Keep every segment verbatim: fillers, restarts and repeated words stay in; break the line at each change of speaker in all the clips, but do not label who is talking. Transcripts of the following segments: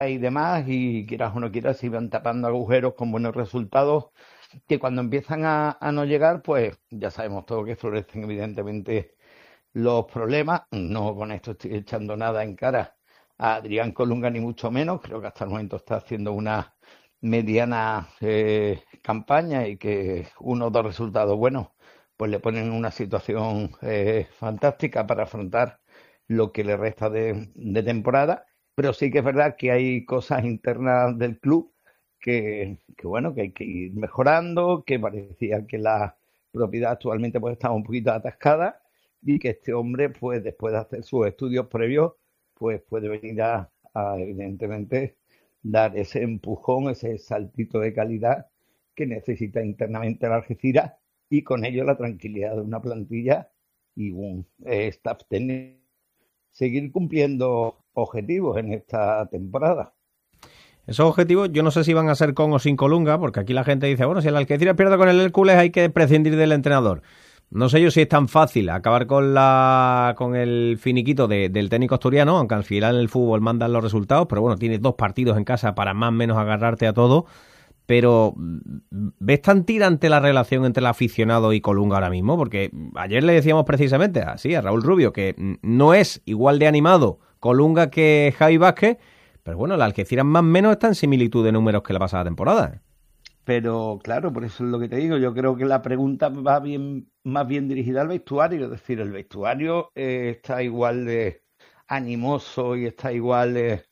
y demás, y quieras o no quieras, se iban tapando agujeros con buenos resultados, que cuando empiezan a, a no llegar, pues ya sabemos todo que florecen evidentemente los problemas. No con esto estoy echando nada en cara a Adrián Colunga, ni mucho menos. Creo que hasta el momento está haciendo una mediana eh, campaña, y que uno o dos resultados buenos pues le ponen en una situación eh, fantástica para afrontar lo que le resta de, de temporada. Pero sí que es verdad que hay cosas internas del club que, que bueno, que hay que ir mejorando, que parecía que la propiedad actualmente pues estaba un poquito atascada, y que este hombre, pues después de hacer sus estudios previos, pues puede venir a, a evidentemente dar ese empujón, ese saltito de calidad que necesita internamente el Algeciras, y con ello la tranquilidad de una plantilla y un eh, staff técnico. Seguir cumpliendo objetivos en esta temporada.
Esos objetivos yo no sé si van a ser con o sin Colunga, porque aquí la gente dice, bueno, si el Algeciras pierde con el Hércules hay que prescindir del entrenador. No sé yo si es tan fácil acabar con la con el finiquito de, del técnico asturiano, aunque al final en el fútbol mandan los resultados, pero bueno, tienes dos partidos en casa para más o menos agarrarte a todo. Pero ¿ves tan tirante la relación entre el aficionado y Colunga ahora mismo? Porque ayer le decíamos precisamente así a Raúl Rubio que no es igual de animado Colunga que Javi Vázquez, pero bueno, el Algeciras más o menos está en similitud de números que la pasada temporada.
Pero claro, por eso es lo que te digo, yo creo que la pregunta va bien, más bien dirigida al vestuario, es decir, el vestuario eh, está igual de animoso y está igual de...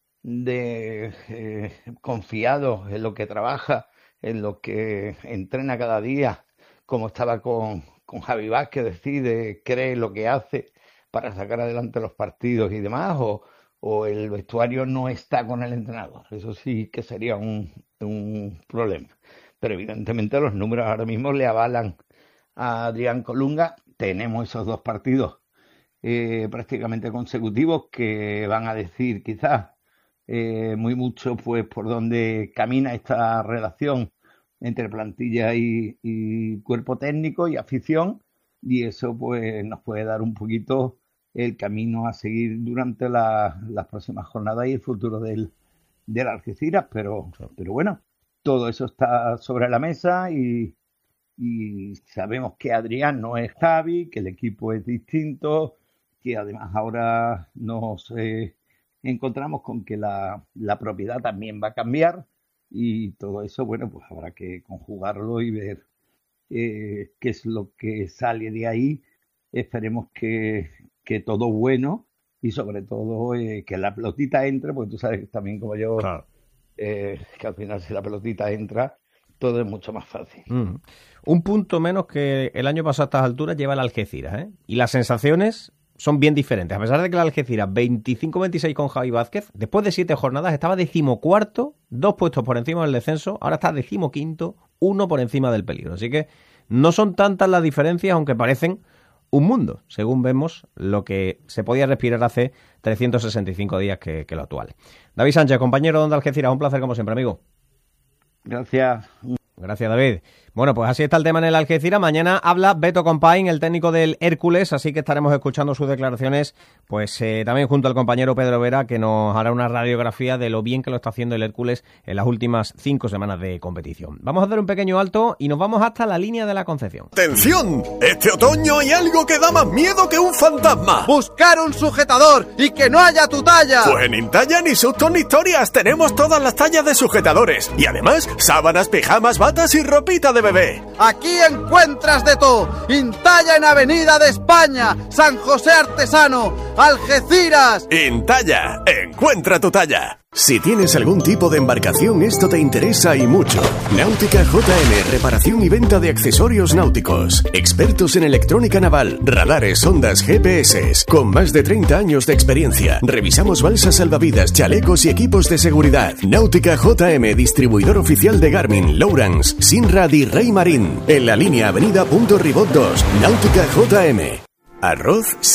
de eh, confiado en lo que trabaja, en lo que entrena cada día, como estaba con, con Javi Vázquez, decide, cree lo que hace para sacar adelante los partidos y demás, o, o el vestuario no está con el entrenador. Eso sí que sería un, un problema. Pero evidentemente los números ahora mismo le avalan a Adrián Colunga. Tenemos esos dos partidos eh, prácticamente consecutivos que van a decir quizás Eh, muy mucho pues por donde camina esta relación entre plantilla y, y cuerpo técnico y afición, y eso pues nos puede dar un poquito el camino a seguir durante la, las próximas jornadas y el futuro del, del Algeciras, pero, pero bueno, todo eso está sobre la mesa, y, y sabemos que Adrián no es Javi, que el equipo es distinto, que además ahora nos eh, encontramos con que la, la propiedad también va a cambiar, y todo eso, bueno, pues habrá que conjugarlo y ver eh, qué es lo que sale de ahí. Esperemos que, que todo bueno, y sobre todo eh, que la pelotita entre, porque tú sabes también como yo, claro. eh, que al final si la pelotita entra, todo es mucho más fácil.
Mm. Un punto menos que el año pasado a estas alturas lleva el Algeciras, ¿eh? Y las sensaciones son bien diferentes. A pesar de que el Algeciras veinticinco veintiséis con Javi Vázquez, después de siete jornadas estaba decimocuarto, dos puestos por encima del descenso, ahora está decimoquinto, uno por encima del peligro. Así que no son tantas las diferencias, aunque parecen un mundo, según vemos lo que se podía respirar hace trescientos sesenta y cinco días que, que lo actual. David Sánchez, compañero de Onda Algeciras, un placer como siempre, amigo.
Gracias.
Gracias, David. Bueno, pues así está el tema en el Algeciras. Mañana habla Beto Compain, el técnico del Hércules, así que estaremos escuchando sus declaraciones, pues eh, también junto al compañero Pedro Vera, que nos hará una radiografía de lo bien que lo está haciendo el Hércules en las últimas cinco semanas de competición. Vamos a hacer un pequeño alto y nos vamos hasta la línea de la Concepción.
¡Atención! Este otoño hay algo que da más miedo que un fantasma.
¡Buscar un sujetador y que no haya tu talla!
Pues en Intalla ni sustos ni historias, tenemos todas las tallas de sujetadores y además sábanas, pijamas, batas y ropita de bebé.
Aquí encuentras de todo. Intalla en Avenida de España, San José Artesano, Algeciras.
Intalla, encuentra tu talla. Si tienes algún tipo de embarcación, esto te interesa y mucho. Náutica J M, reparación y venta de accesorios náuticos. Expertos en electrónica naval, radares, ondas, G P S. Con más de treinta años de experiencia. Revisamos balsas salvavidas, chalecos y equipos de seguridad. Náutica J M, distribuidor oficial de Garmin, Lowrance, Sinrad y Rey Marín. En la línea Avenida Punto Ribot dos. Náutica J M. Arroz, sí.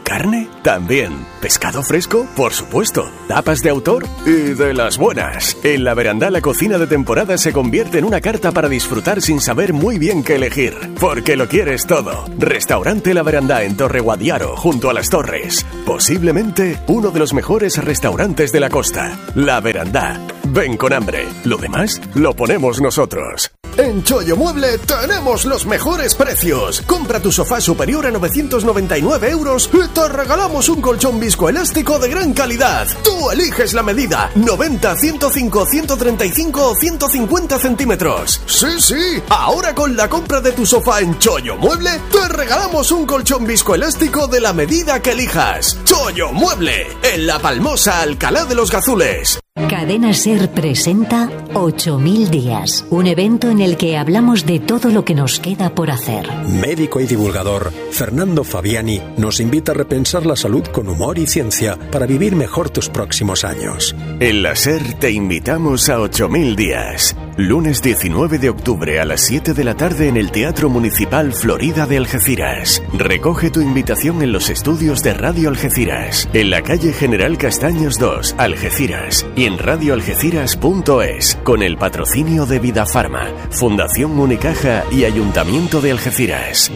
¿Carne? También. ¿Pescado fresco? Por supuesto. ¿Tapas de autor? Y de las buenas. En La Verandá la cocina de temporada se convierte en una carta para disfrutar sin saber muy bien qué elegir. Porque lo quieres todo. Restaurante La Verandá en Torre Guadiaro, junto a las Torres. Posiblemente uno de los mejores restaurantes de la costa. La Verandá. Ven con hambre. Lo demás lo ponemos nosotros. En Chollo Mueble tenemos los mejores precios. Compra tu sofá superior a novecientos noventa y nueve euros y te regalamos un colchón viscoelástico de gran calidad. Tú eliges la medida: noventa, ciento cinco, ciento treinta y cinco o ciento cincuenta centímetros. Sí, sí, ahora con la compra de tu sofá en Chollo Mueble te regalamos un colchón viscoelástico de la medida que elijas. Chollo Mueble, en La Palmosa, Alcalá de los Gazules.
Cadena SER presenta ocho mil días, un evento en el que hablamos de todo lo que nos queda por hacer.
Médico y divulgador Fernando Fabiani nos invita a repensar la salud con humor y ciencia para vivir mejor tus próximos años.
En la SER te invitamos a ocho mil días. Lunes diecinueve de octubre a las siete de la tarde en el Teatro Municipal Florida de Algeciras. Recoge tu invitación en los estudios de Radio Algeciras, en la calle General Castaños dos, Algeciras, y en radio algeciras punto es, con el patrocinio de Vidafarma, Fundación Unicaja y Ayuntamiento de Algeciras.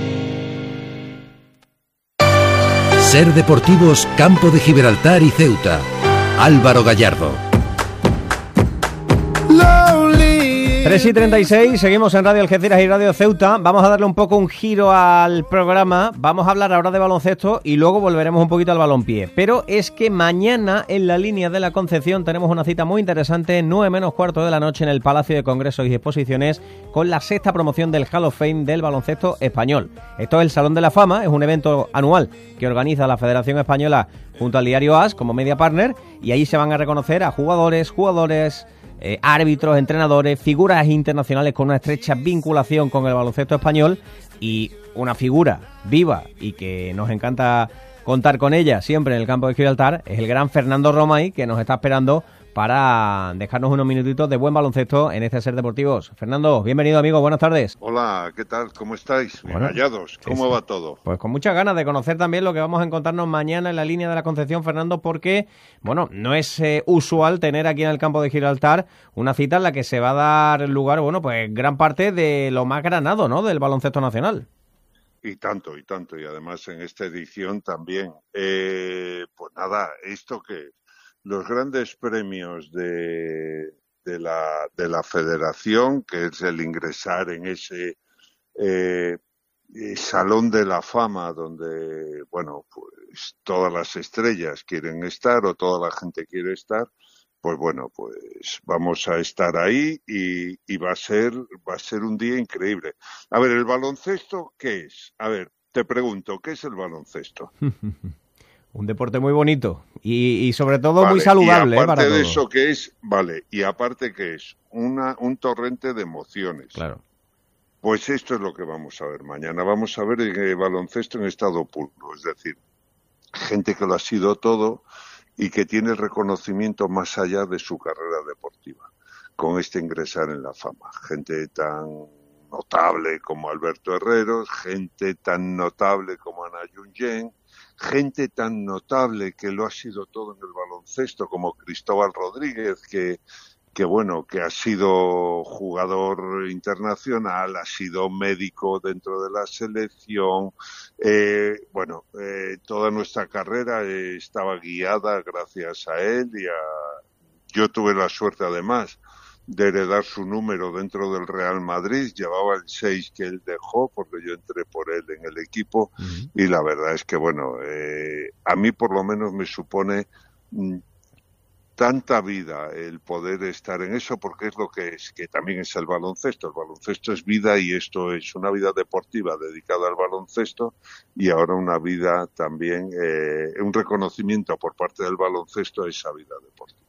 SER Deportivos, Campo de Gibraltar y Ceuta. Álvaro Gallardo.
tres y treinta y seis, seguimos en Radio Algeciras y Radio Ceuta. Vamos a darle un poco un giro al programa. Vamos a hablar ahora de baloncesto y luego volveremos un poquito al balonpié. Pero es que mañana en la línea de la Concepción tenemos una cita muy interesante, nueve menos cuarto de la noche en el Palacio de Congresos y Exposiciones, con la sexta promoción del Hall of Fame del baloncesto español. Esto es el Salón de la Fama, es un evento anual que organiza la Federación Española junto al diario A S como media partner, y ahí se van a reconocer a jugadores, jugadores... Eh, árbitros, entrenadores, figuras internacionales con una estrecha vinculación con el baloncesto español, y una figura viva y que nos encanta contar con ella siempre en el campo de Gibraltar es el gran Fernando Romay, que nos está esperando para dejarnos unos minutitos de buen baloncesto en este SER Deportivos. Fernando, bienvenido, amigo, buenas tardes.
Hola, ¿qué tal? ¿Cómo estáis? Bien
bueno,
hallados. ¿Cómo
sí,
va todo?
Pues con muchas ganas de conocer también lo que vamos a encontrarnos mañana en la línea de la Concepción, Fernando, porque, bueno, no es eh, usual tener aquí en el campo de Gibraltar una cita en la que se va a dar lugar, bueno, pues gran parte de lo más granado, ¿no?, del baloncesto nacional.
Y tanto, y tanto, y además en esta edición también. Eh, pues nada, esto que los grandes premios de, de, la, de la federación, que es el ingresar en ese eh, salón de la fama donde, bueno, pues todas las estrellas quieren estar o toda la gente quiere estar, pues bueno, pues vamos a estar ahí y, y va a ser, va a ser un día increíble. A ver, ¿el baloncesto qué es? A ver, te pregunto, ¿qué es el baloncesto?
Un deporte muy bonito y, y sobre todo
vale,
muy saludable.
Y aparte
eh, para
de
todos.
eso que es, vale, y aparte que es una, un torrente de emociones.
Claro.
Pues esto es lo que vamos a ver mañana. Vamos a ver el baloncesto en estado puro, es decir, gente que lo ha sido todo y que tiene el reconocimiento más allá de su carrera deportiva, con este ingresar en la fama. Gente tan notable como Alberto Herreros, gente tan notable como Ana Junyen, gente tan notable que lo ha sido todo en el baloncesto como Cristóbal Rodríguez, que, que bueno, que ha sido jugador internacional, ha sido médico dentro de la selección, eh, bueno, eh, toda nuestra carrera eh, estaba guiada gracias a él y a... Yo tuve la suerte además de heredar su número dentro del Real Madrid, llevaba el seis que él dejó porque yo entré por él en el equipo. Uh-huh. Y la verdad es que bueno, eh, a mí por lo menos me supone mm, tanta vida el poder estar en eso, porque es lo que es, que también es el baloncesto. El baloncesto es vida y esto es una vida deportiva dedicada al baloncesto y ahora una vida también, eh, un reconocimiento por parte del baloncesto a esa vida deportiva.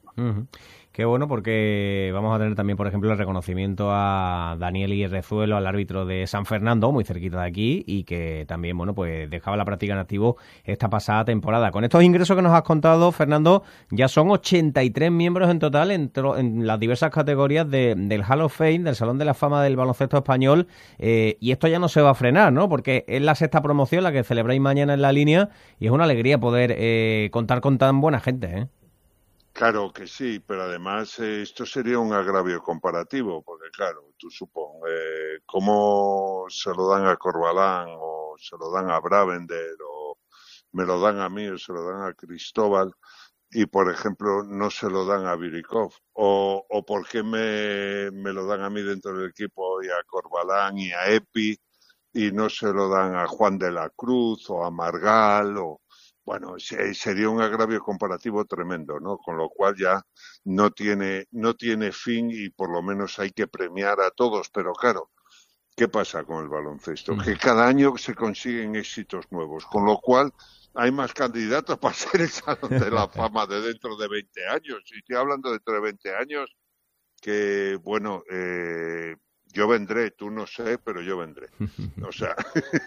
Uh-huh. Qué bueno, porque vamos a tener también, por ejemplo, el reconocimiento a Daniel Irrezuelo, al árbitro de San Fernando, muy cerquita de aquí, y que también, bueno, pues dejaba la práctica en activo esta pasada temporada. Con estos ingresos que nos has contado, Fernando, ya son ochenta y tres miembros en total en, tro- en las diversas categorías de, del Hall of Fame, del Salón de la Fama del Baloncesto Español, eh, y esto ya no se va a frenar, ¿no? Porque es la sexta promoción la que celebráis mañana en la línea, y es una alegría poder eh, contar con tan buena gente, ¿eh?
Claro que sí, pero además eh, esto sería un agravio comparativo, porque claro, tú supón, eh, cómo se lo dan a Corbalán o se lo dan a Bravender o me lo dan a mí o se lo dan a Cristóbal y, por ejemplo, no se lo dan a Virikov, o, o por qué me, me lo dan a mí dentro del equipo y a Corbalán y a Epi y no se lo dan a Juan de la Cruz o a Margal o... Bueno, sería un agravio comparativo tremendo, ¿no? Con lo cual ya no tiene, no tiene fin y por lo menos hay que premiar a todos. Pero claro, ¿qué pasa con el baloncesto? Que cada año se consiguen éxitos nuevos, con lo cual hay más candidatos para ser el Salón de la Fama de dentro de veinte años. Y estoy hablando dentro de veinte años que, bueno, eh, yo vendré, tú no sé, pero yo vendré. O sea...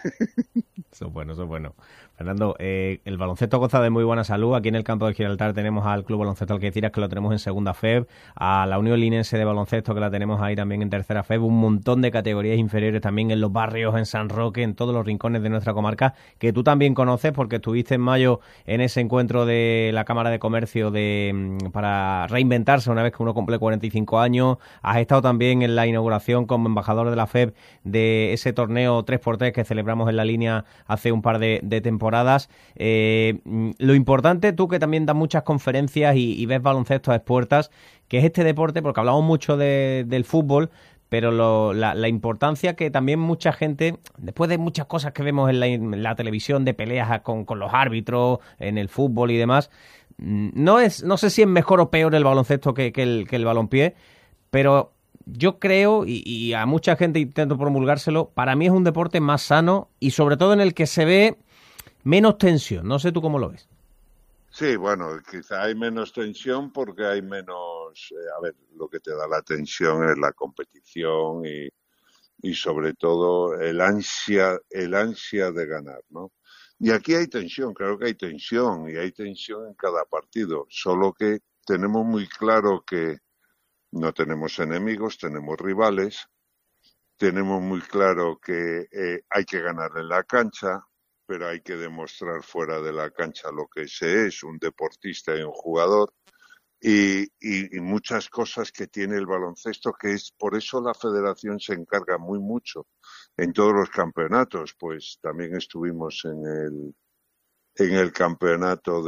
Eso es bueno, eso es bueno. Fernando, eh, el baloncesto goza de muy buena salud. Aquí en el campo de Gibraltar tenemos al Club Baloncesto Algeciras, que lo tenemos en segunda F E B, a la Unión Linense de Baloncesto, que la tenemos ahí también en tercera F E B, un montón de categorías inferiores también en los barrios, en San Roque, en todos los rincones de nuestra comarca, que tú también conoces porque estuviste en mayo en ese encuentro de la Cámara de Comercio de para reinventarse una vez que uno cumple cuarenta y cinco años. Has estado también en la inauguración como embajador de la F E B de ese torneo tres por tres que celebramos en la línea hace un par de, de temporadas. Eh, lo importante, tú que también das muchas conferencias y, y ves baloncesto a expuertas, que es este deporte, porque hablamos mucho de, del fútbol, pero lo, la, la importancia que también mucha gente, después de muchas cosas que vemos en la, en la televisión, de peleas con, con los árbitros, en el fútbol y demás, no es no sé si es mejor o peor el baloncesto que, que, el, que el balompié, pero... Yo creo, y, y a mucha gente intento promulgárselo, para mí es un deporte más sano y sobre todo en el que se ve menos tensión. No sé tú cómo lo ves.
Sí, bueno, quizá hay menos tensión porque hay menos... Eh, a ver, lo que te da la tensión es la competición y, y sobre todo el ansia, el ansia de ganar, ¿no? Y aquí hay tensión, claro que hay tensión y hay tensión en cada partido, solo que tenemos muy claro que no tenemos enemigos, tenemos rivales, tenemos muy claro que eh, hay que ganar en la cancha, pero hay que demostrar fuera de la cancha lo que se es, un deportista y un jugador, y, y, y muchas cosas que tiene el baloncesto, que es por eso la federación se encarga muy mucho en todos los campeonatos, pues también estuvimos en el en el campeonato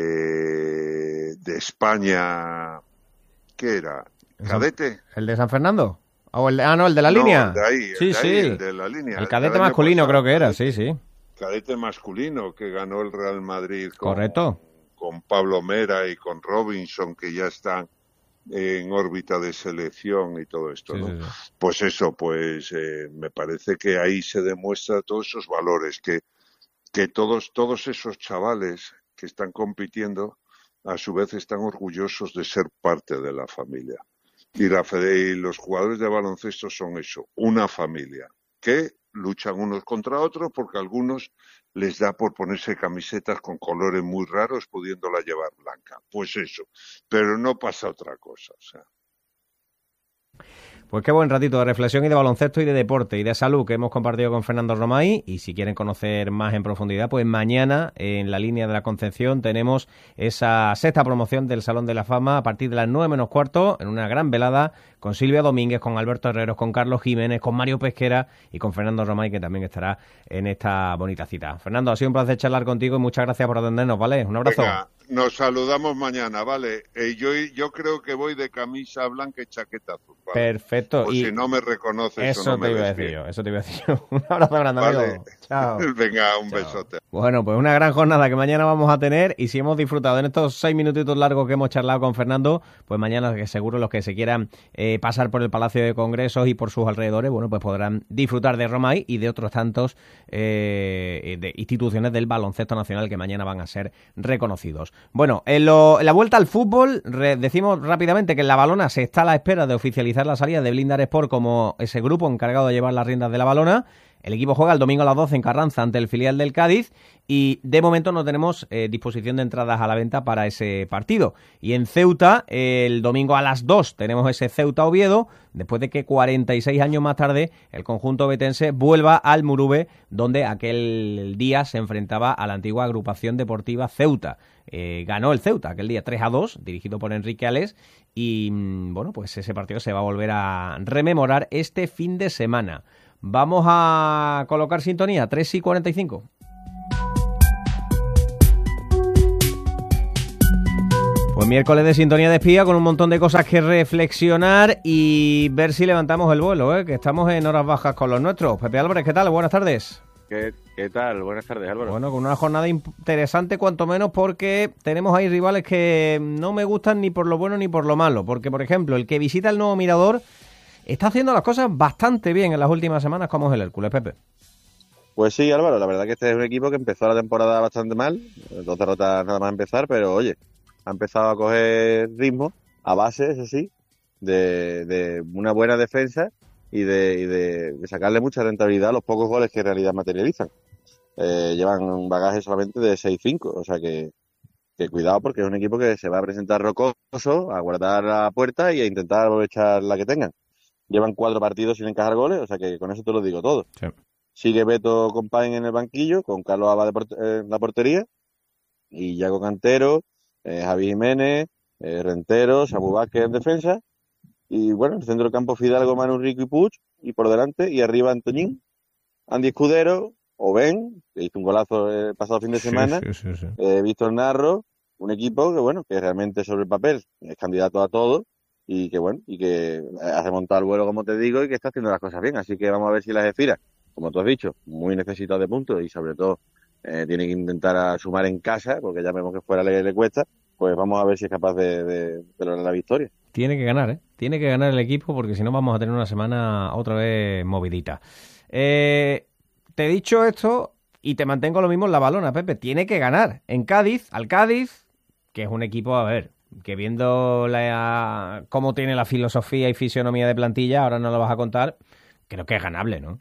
de, de España, ¿qué era? ¿Cadete?
¿El de San Fernando? ¿O el de, ah, no, el de la
no,
línea?
El de ahí,
sí,
el de
sí.
ahí, el de la línea.
El cadete masculino
pasado,
creo que era, sí, sí.
Cadete masculino que ganó el Real Madrid con,
correcto,
con Pablo Mera y con Robinson, que ya están en órbita de selección y todo esto,
sí,
¿no?
Sí, sí.
Pues eso, pues eh, me parece que ahí se demuestra todos esos valores, que, que todos, todos esos chavales que están compitiendo, a su vez están orgullosos de ser parte de la familia. Y, la, y los jugadores de baloncesto son eso, una familia, que luchan unos contra otros porque a algunos les da por ponerse camisetas con colores muy raros pudiéndola llevar blanca. Pues eso, pero no pasa otra cosa, o sea.
Pues qué buen ratito de reflexión y de baloncesto y de deporte y de salud que hemos compartido con Fernando Romay. Y si quieren conocer más en profundidad, pues mañana en la línea de la Concepción tenemos esa sexta promoción del Salón de la Fama a partir de las nueve menos cuarto en una gran velada con Silvia Domínguez, con Alberto Herreros, con Carlos Jiménez, con Mario Pesquera y con Fernando Romay, que también estará en esta bonita cita. Fernando, ha sido un placer charlar contigo y muchas gracias por atendernos, ¿vale? Un abrazo.
Venga, nos saludamos mañana, ¿vale? Eh, yo, yo creo que voy de camisa blanca y chaqueta azul, ¿vale?
Perfecto.
Pues
y
si no me reconoces
eso
o no
te
me
iba a
ves
decir
bien.
yo, eso te iba a decir yo. Un abrazo grande,
Vale.
amigo. Chao.
Venga, un
Chao.
besote.
Bueno, pues una gran jornada que mañana vamos a tener, y si hemos disfrutado en estos seis minutitos largos que hemos charlado con Fernando, pues mañana que seguro los que se quieran eh, pasar por el Palacio de Congresos y por sus alrededores, bueno, pues podrán disfrutar de Romay y de otros tantos eh, de instituciones del baloncesto nacional que mañana van a ser reconocidos. Bueno, en, lo, en la vuelta al fútbol, re, decimos rápidamente que en La Valona se está a la espera de oficializar la salida de Blindar Sport como ese grupo encargado de llevar las riendas de La Valona. El equipo juega el domingo a las doce en Carranza ante el filial del Cádiz y de momento no tenemos eh, disposición de entradas a la venta para ese partido. Y en Ceuta, eh, el domingo a las dos tenemos ese Ceuta-Oviedo, después de que cuarenta y seis años más tarde el conjunto betense vuelva al Murube, donde aquel día se enfrentaba a la antigua agrupación deportiva Ceuta. Eh, ganó el Ceuta aquel día tres a dos, dirigido por Enrique Alés, y bueno, pues ese partido se va a volver a rememorar este fin de semana. Vamos a colocar sintonía, tres y cuarenta y cinco. Pues miércoles de sintonía de espía con un montón de cosas que reflexionar y ver si levantamos el vuelo, ¿eh? Que estamos en horas bajas con los nuestros. Pepe Álvarez, ¿qué tal? Buenas tardes.
¿Qué, qué tal? Buenas tardes, Álvaro.
Bueno, con una jornada interesante cuanto menos porque tenemos ahí rivales que no me gustan ni por lo bueno ni por lo malo. Porque, por ejemplo, el que visita el Nuevo Mirador está haciendo las cosas bastante bien en las últimas semanas, como es el Hércules, Pepe.
Pues sí, Álvaro, la verdad que este es un equipo que empezó la temporada bastante mal, dos derrotas nada más empezar, pero oye, ha empezado a coger ritmo, a base, eso sí, de, de una buena defensa y, de, y de, de sacarle mucha rentabilidad a los pocos goles que en realidad materializan. Eh, llevan un bagaje solamente de seis cinco, o sea que, que cuidado porque es un equipo que se va a presentar rocoso, a guardar la puerta y a intentar aprovechar la que tengan. Llevan cuatro partidos sin encajar goles, o sea que con eso te lo digo todo. Sí. Sigue Beto Compain en el banquillo, con Carlos Abad en la portería, y Yago Cantero, eh, Javi Jiménez, eh, Rentero, Samu Vázquez en defensa, y bueno, en el centro del campo Fidalgo, Manu Rico y Puig, y por delante, y arriba Antoñín, Andy Escudero, Oben, que hizo un golazo el pasado fin de semana, sí, sí, sí, sí. Eh, Víctor Narro, un equipo que bueno, que realmente sobre el papel es candidato a todo, y que bueno, y que ha remontado el vuelo, como te digo, y que está haciendo las cosas bien. Así que vamos a ver si las Esfiras, como tú has dicho, muy necesitadas de puntos y sobre todo eh, tiene que intentar a sumar en casa, porque ya vemos que fuera le, le cuesta, pues vamos a ver si es capaz de, de, de lograr la victoria.
Tiene que ganar, ¿eh? Tiene que ganar el equipo porque si no vamos a tener una semana otra vez movidita. Eh, te he dicho esto y te mantengo lo mismo en La Valona, Pepe. Tiene que ganar en Cádiz, al Cádiz, que es un equipo, a ver, que viendo la, cómo tiene la filosofía y fisionomía de plantilla, ahora no lo vas a contar, creo que es ganable, ¿no?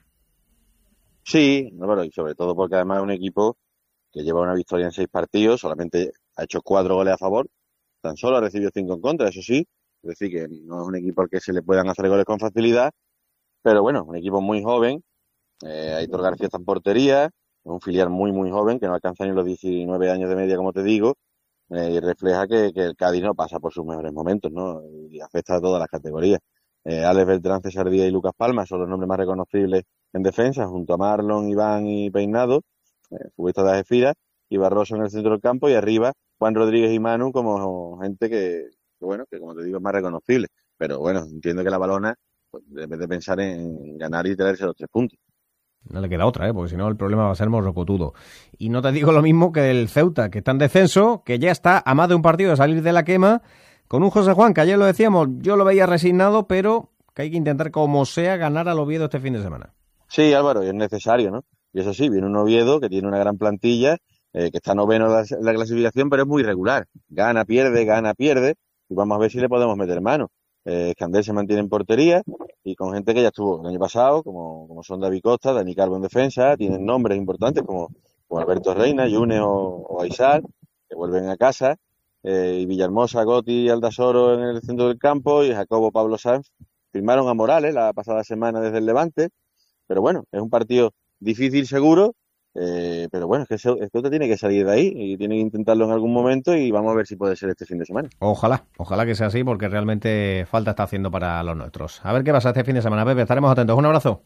Sí, no, pero y sobre todo porque además es un equipo que lleva una victoria en seis partidos, solamente ha hecho cuatro goles a favor, tan solo ha recibido cinco en contra, eso sí, es decir, que no es un equipo al que se le puedan hacer goles con facilidad, pero bueno, un equipo muy joven, eh, Aitor García está en portería, un filial muy muy joven, que no alcanza ni los diecinueve años de media, como te digo, Eh, y refleja que, que el Cádiz no pasa por sus mejores momentos, ¿no? Y afecta a todas las categorías. Eh, Alex Beltrán, César Díaz y Lucas Palma son los nombres más reconocibles en defensa, junto a Marlon, Iván y Peinado, eh, futbolistas de las Esfiras, y Barroso en el centro del campo, y arriba Juan Rodríguez y Manu como gente que, que bueno, que como te digo es más reconocible. Pero bueno, entiendo que La Valona, pues, debe de pensar en ganar y traerse los tres puntos.
No le queda otra, ¿eh? Porque si no el problema va a ser morrocotudo. Y no te digo lo mismo que el Ceuta, que está en descenso, que ya está a más de un partido de salir de la quema, con un José Juan, que ayer lo decíamos, yo lo veía resignado, pero que hay que intentar como sea ganar al Oviedo este fin de semana.
Sí, Álvaro, y es necesario, ¿no? Y eso sí, viene un Oviedo que tiene una gran plantilla, eh, que está noveno en la, en la clasificación, pero es muy irregular. Gana, pierde, gana, pierde, y vamos a ver si le podemos meter mano. Eh, Escandel se mantiene en portería y con gente que ya estuvo el año pasado, como, como son David Costa, Dani Calvo en defensa, tienen nombres importantes como, como Alberto Reina, Yune o, o Aizar, que vuelven a casa, eh, y Villahermosa, Gotti y Aldasoro en el centro del campo, y Jacobo Pablo Sanz firmaron a Morales la pasada semana desde el Levante, pero bueno, es un partido difícil seguro, Eh, pero bueno, es que esto te tiene que salir de ahí y tiene que intentarlo en algún momento y vamos a ver si puede ser este fin de semana.
Ojalá, ojalá que sea así porque realmente falta está haciendo para los nuestros. A ver qué pasa este fin de semana, Pepe, estaremos atentos. Un abrazo.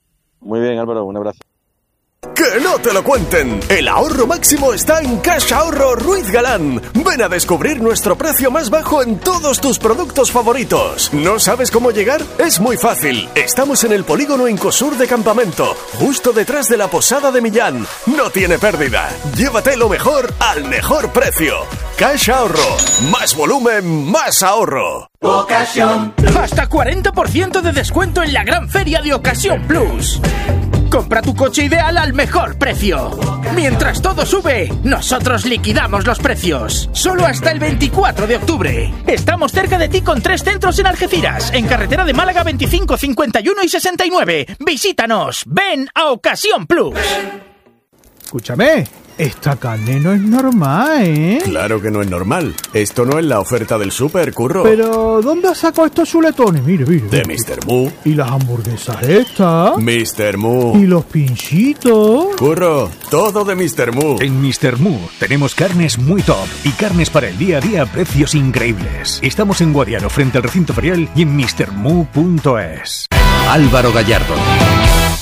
Muy bien, Álvaro, un abrazo.
¡Que no te lo cuenten! El ahorro máximo está en Cash Ahorro Ruiz Galán. Ven a descubrir nuestro precio más bajo en todos tus productos favoritos. ¿No sabes cómo llegar? Es muy fácil. Estamos en el polígono Incosur de Campamento, justo detrás de la Posada de Millán. No tiene pérdida. Llévate lo mejor al mejor precio. Cash Ahorro. Más volumen, más ahorro.
Ocasión. Hasta cuarenta por ciento de descuento en la gran feria de Ocasión Plus. Compra tu coche ideal al mejor precio. Mientras todo sube, nosotros liquidamos los precios. Solo hasta el veinticuatro de octubre. Estamos cerca de ti con tres centros en Algeciras, en carretera de Málaga veinticinco, cincuenta y uno y sesenta y nueve. Visítanos. Ven a Ocasión Plus.
Escúchame, esta carne no es normal, ¿eh?
Claro que no es normal. Esto no es la oferta del súper, Curro.
Pero, ¿dónde has sacado estos chuletones? Mire, mire.
De mister Moo.
¿Y las hamburguesas estas?
mister Moo.
¿Y los pinchitos?
Curro, todo de mister Moo.
En mister Moo tenemos carnes muy top y carnes para el día a día a precios increíbles. Estamos en Guadiaro, frente al recinto ferial, y en mister moo punto es.
Álvaro Gallardo.